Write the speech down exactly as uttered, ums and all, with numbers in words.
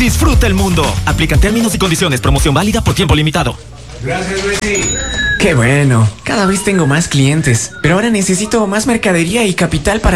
Disfruta el mundo. Aplican términos y condiciones. Promoción válida por tiempo limitado. Gracias, Messi. Qué bueno. Cada vez tengo más clientes, pero ahora necesito más mercadería y capital para